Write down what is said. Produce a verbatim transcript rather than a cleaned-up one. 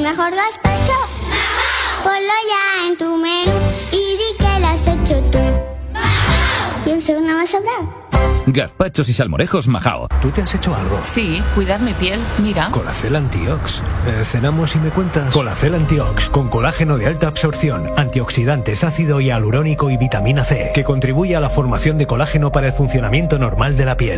mejor gazpacho? Ponlo ya en tu menú y di que lo has hecho tú. Y un segundo más sobrado. Gazpachos y salmorejos Majao. ¿Tú te has hecho algo? Sí, cuidar mi piel, mira. Colacel Antiox. Eh, ¿Cenamos y me cuentas? Colacel Antiox, con colágeno de alta absorción, antioxidantes, ácido hialurónico y vitamina C, que contribuye a la formación de colágeno para el funcionamiento normal de la piel.